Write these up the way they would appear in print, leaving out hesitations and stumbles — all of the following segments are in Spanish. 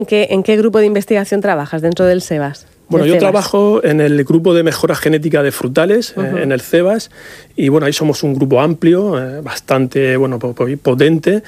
¿En qué grupo de investigación trabajas dentro del CEBAS? Bueno, yo trabajo en el grupo de mejora genética de frutales, en el CEBAS, y bueno, ahí somos un grupo amplio, bastante potente,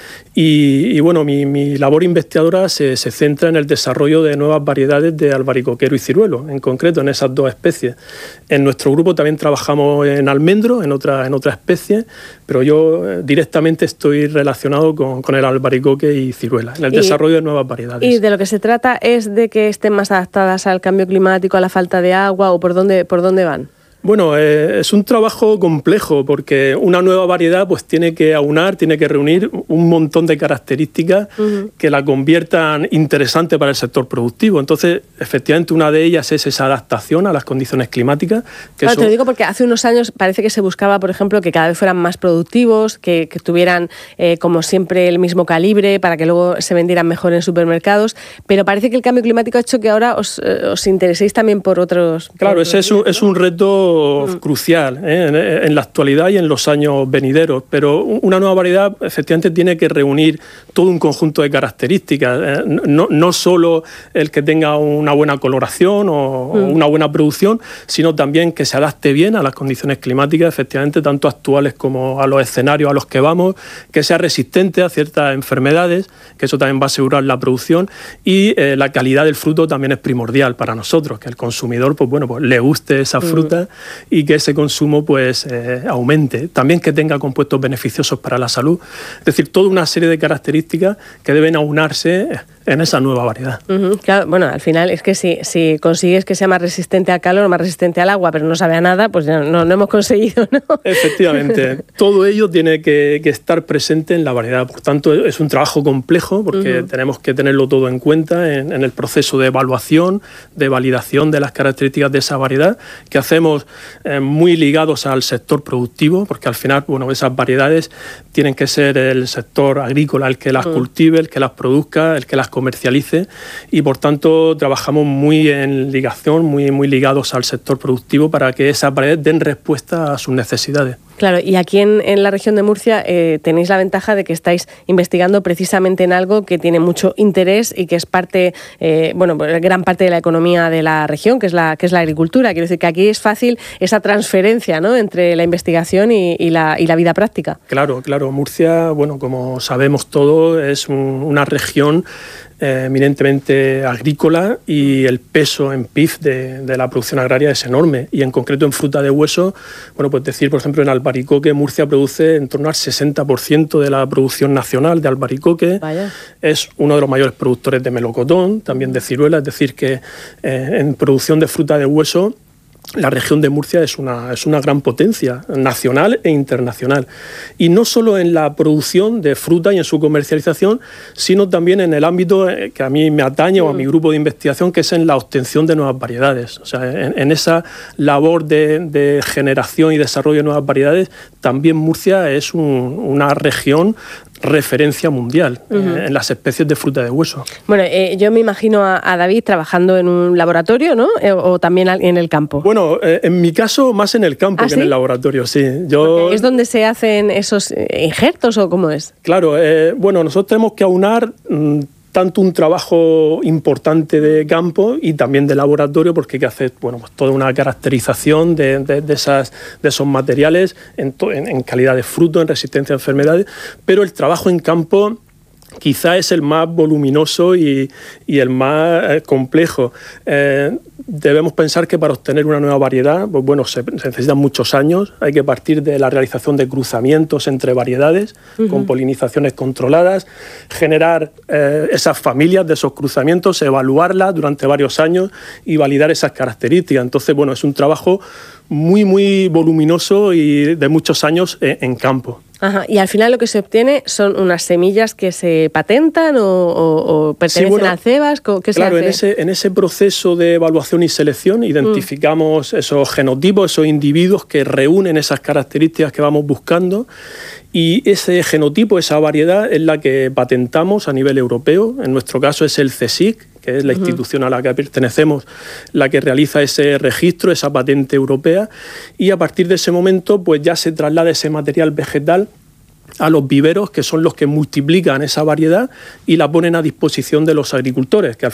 y bueno, mi labor investigadora se centra en el desarrollo de nuevas variedades de albaricoquero y ciruelo, en concreto en esas dos especies. En nuestro grupo también trabajamos en almendro, en otra especie, pero yo directamente estoy relacionado con el albaricoque y ciruela, en el desarrollo de nuevas variedades. ¿Y de lo que se trata es de que estén más adaptadas al cambio climático, a la falta de agua, o por dónde van? Bueno, es un trabajo complejo porque una nueva variedad pues tiene que aunar, tiene que reunir un montón de características que la conviertan interesante para el sector productivo. Entonces, efectivamente, una de ellas es esa adaptación a las condiciones climáticas. Claro, te lo digo porque hace unos años parece que se buscaba, por ejemplo, que cada vez fueran más productivos, que tuvieran, como siempre, el mismo calibre para que luego se vendieran mejor en supermercados, pero parece que el cambio climático ha hecho que ahora os intereséis también por otros... Claro, ese es un reto crucial en la actualidad y en los años venideros, pero una nueva variedad efectivamente tiene que reunir todo un conjunto de características, no solo el que tenga una buena coloración o una buena producción, sino también que se adapte bien a las condiciones climáticas, efectivamente, tanto actuales como a los escenarios a los que vamos, que sea resistente a ciertas enfermedades, que eso también va a asegurar la producción, y la calidad del fruto también es primordial para nosotros, que el consumidor pues le guste esa fruta y que ese consumo pues aumente. También que tenga compuestos beneficiosos para la salud. Es decir, toda una serie de características que deben aunarse en esa nueva variedad. Claro, bueno, al final es que si consigues que sea más resistente al calor, más resistente al agua, pero no sabe a nada, pues no hemos conseguido, ¿no? Efectivamente. Todo ello tiene que estar presente en la variedad. Por tanto, es un trabajo complejo porque tenemos que tenerlo todo en cuenta en el proceso de evaluación, de validación de las características de esa variedad, que hacemos muy ligados al sector productivo, porque al final, bueno, esas variedades tienen que ser el sector agrícola el que las cultive, el que las produzca, el que las comercialice, y por tanto trabajamos muy en ligación, muy ligados al sector productivo para que esas variedades den respuesta a sus necesidades. Claro, y aquí en la región de Murcia tenéis la ventaja de que estáis investigando precisamente en algo que tiene mucho interés y que es parte, gran parte de la economía de la región, que es la agricultura. Quiero decir que aquí es fácil esa transferencia, ¿no?, entre la investigación y la vida práctica. Claro. Murcia, bueno, como sabemos todos, es una región eminentemente agrícola y el peso en PIB de la producción agraria es enorme, y en concreto en fruta de hueso, bueno, pues decir, por ejemplo, en albaricoque, Murcia produce en torno al 60% de la producción nacional de albaricoque. Vaya. Es uno de los mayores productores de melocotón, también de ciruela, es decir que en producción de fruta de hueso la región de Murcia es una gran potencia nacional e internacional. Y no solo en la producción de fruta y en su comercialización, sino también en el ámbito que a mí me atañe o a mi grupo de investigación, que es en la obtención de nuevas variedades. O sea, en esa labor de generación y desarrollo de nuevas variedades, también Murcia es una región referencia mundial en las especies de fruta de hueso. Bueno, yo me imagino a David trabajando en un laboratorio, ¿no? O también en el campo. Bueno, en mi caso más en el campo que en el laboratorio, sí. ¿Es donde se hacen esos injertos o cómo es? Claro, nosotros tenemos que aunar tanto un trabajo importante de campo y también de laboratorio, porque hay que hacer pues toda una caracterización de esos materiales en calidad de fruto, en resistencia a enfermedades, pero el trabajo en campo quizá es el más voluminoso y el más complejo. Debemos pensar que para obtener una nueva variedad, pues bueno, se necesitan muchos años. Hay que partir de la realización de cruzamientos entre variedades con polinizaciones controladas, generar esas familias de esos cruzamientos, evaluarlas durante varios años y validar esas características. Entonces, bueno, es un trabajo muy voluminoso y de muchos años en campo. Ajá. Y al final lo que se obtiene son unas semillas que se patentan o pertenecen al CEBAS. ¿Qué claro, se hace? En ese proceso de evaluación y selección identificamos esos genotipos, esos individuos que reúnen esas características que vamos buscando, y ese genotipo, esa variedad, es la que patentamos a nivel europeo. En nuestro caso es el CSIC, que es la institución a la que pertenecemos, la que realiza ese registro, esa patente europea, y a partir de ese momento pues ya se traslada ese material vegetal a los viveros, que son los que multiplican esa variedad y la ponen a disposición de los agricultores, que al